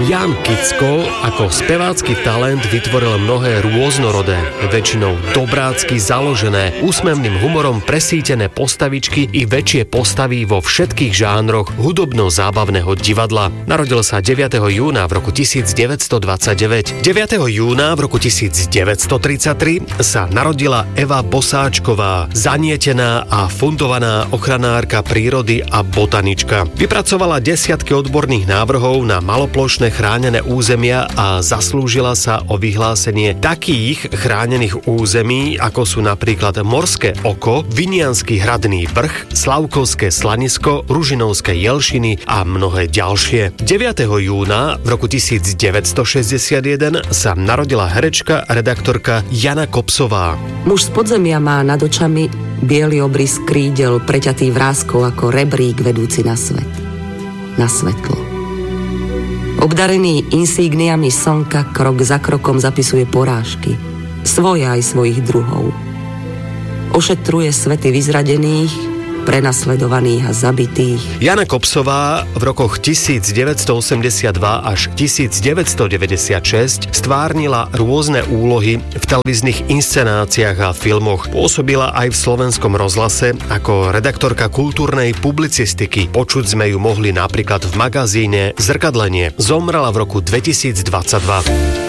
Ján Kicko ako spevácky talent vytvoril mnohé rôznorodé, väčšinou dobrácky založené, úsmevným humorom presítené postavičky i väčšie postavy vo všetkých žánroch hudobno-zábavného divadla. Narodil sa 9. júna v roku 1929. 9. júna v roku 1933 sa narodila Eva Bosáčková, zanietená a fundovaná ochranárka prírody a botanička. Vypracovala desiatky odborných návrhov na maloplošné chránené územia a zaslúžila sa o vyhlásenie takých chránených území, ako sú napríklad Morské oko, Viniansky hradný vrch, Slavkovské slanisko, Ružinovské jelšiny a mnohé ďalšie. 9. júna v roku 1961 sa narodila herečka a redaktorka Jana Kopsová. Muž z podzemia má nad očami biely obrys krídel preťatý vráskou ako rebrík vedúci na svet. Na svetlo. Obdarený insígniami slnka krok za krokom zapisuje porážky, svoje aj svojich druhov. Ošetruje svety vyzradených, prenasledovaných a zabitých. Jana Kopsová v rokoch 1982 až 1996 stvárnila rôzne úlohy v televíznych inscenáciách a filmoch. Pôsobila aj v Slovenskom rozhlase ako redaktorka kultúrnej publicistiky. Počuť sme ju mohli napríklad v magazíne Zrkadlenie. Zomrela v roku 2022.